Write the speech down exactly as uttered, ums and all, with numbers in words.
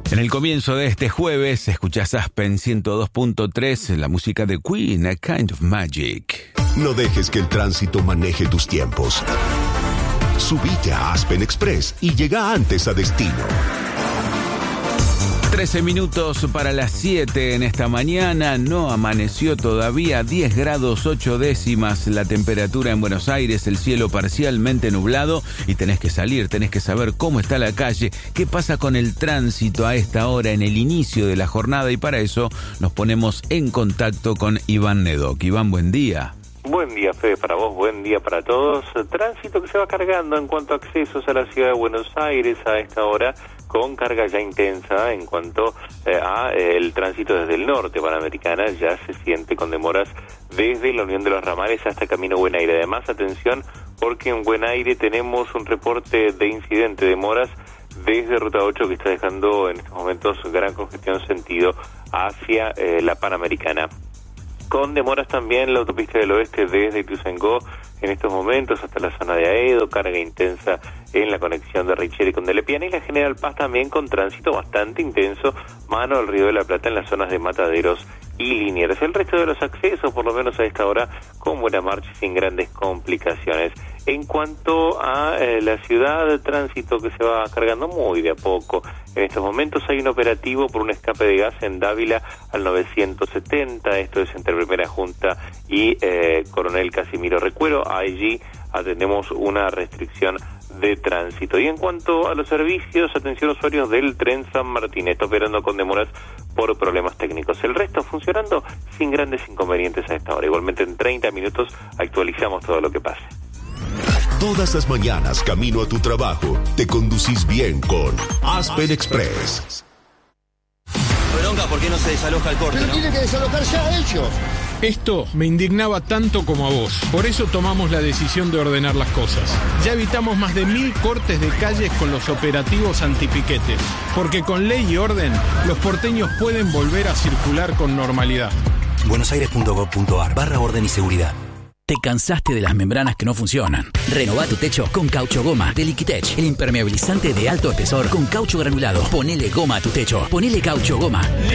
En el comienzo de este jueves, escuchás Aspen ciento dos punto tres, la música de Queen, A Kind of Magic. No dejes que el tránsito maneje tus tiempos. Subite a Aspen Express y llega antes a destino. trece minutos para las siete en esta mañana, no amaneció todavía, diez grados ocho décimas la temperatura en Buenos Aires, el cielo parcialmente nublado y tenés que salir, tenés que saber cómo está la calle, qué pasa con el tránsito a esta hora en el inicio de la jornada y para eso nos ponemos en contacto con Iván Nedoc. Iván, buen día. Buen día, Fede, para vos, buen día para todos. Tránsito que se va cargando en cuanto a accesos a la ciudad de Buenos Aires a esta hora, con carga ya intensa en cuanto eh, a eh, el tránsito desde el norte Panamericana, ya se siente con demoras desde la Unión de los Ramales hasta Camino Buen Aire. Además, atención, porque en Buen Aire tenemos un reporte de incidente de demoras desde Ruta ocho que está dejando en estos momentos gran congestión sentido hacia eh, la Panamericana. Con demoras también la autopista del oeste desde Ituzaingó en estos momentos hasta la zona de Aedo, carga intensa en la conexión de Richeri con Delepiana y la General Paz también con tránsito bastante intenso, mano al Río de la Plata en las zonas de Mataderos y Liniers. El resto de los accesos, por lo menos a esta hora, con buena marcha y sin grandes complicaciones. En cuanto a eh, la ciudad, de tránsito que se va cargando muy de a poco. En estos momentos hay un operativo por un escape de gas en Dávila al novecientos setenta, esto es entre Primera Junta y eh, Coronel Casimiro Recuero. Allí atendemos una restricción de tránsito. Y en cuanto a los servicios, atención usuarios del tren San Martín, está operando con demoras por problemas técnicos. El resto funcionando sin grandes inconvenientes a esta hora. Igualmente en treinta minutos actualizamos todo lo que pase. Todas las mañanas, camino a tu trabajo, te conducís bien con Aspen Express. Bronca, ¿por qué no se desaloja el corte? Pero ¿no? tienen que desalojarse a ellos. Esto me indignaba tanto como a vos. Por eso tomamos la decisión de ordenar las cosas. Ya evitamos más de mil cortes de calles con los operativos antipiquetes. Porque con ley y orden, los porteños pueden volver a circular con normalidad. buenosaires.gov.ar barra orden y seguridad. ¿Te cansaste de las membranas que no funcionan? Renová tu techo con Caucho Goma de Liquitech, el impermeabilizante de alto espesor con caucho granulado. Ponele goma a tu techo. Ponele Caucho Goma.